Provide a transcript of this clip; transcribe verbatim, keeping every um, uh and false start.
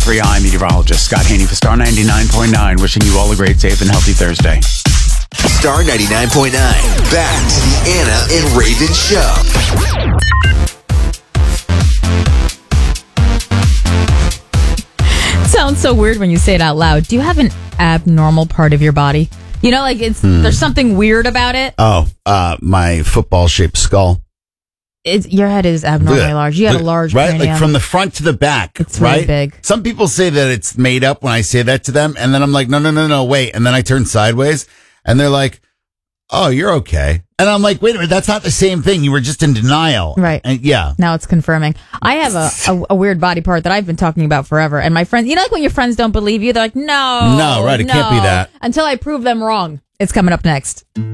three, I'm meteorologist Scott Haney for Star ninety-nine point nine, wishing you all a great, safe, and healthy Thursday. Star ninety-nine point nine. Back to the Anna and Raven Show. It sounds so weird when you say it out loud. Do you have an abnormal part of your body? You know, like it's hmm. there's something weird about it. Oh, uh, my football-shaped skull. It's, your head is abnormally Look, large. You have look, a large right, cranium. like from the front to the back. It's right? really big. Some people say that it's made up when I say that to them, and then I'm like, no, no, no, no, wait. And then I turn sideways, and they're like, oh, you're okay. And I'm like, wait a minute, that's not the same thing. You were just in denial. Right. And yeah. Now it's confirming. I have a, a, a weird body part that I've been talking about forever. And my friends, you know, like when your friends don't believe you, they're like, no. No, right. It no. can't be that. Until I prove them wrong. It's coming up next.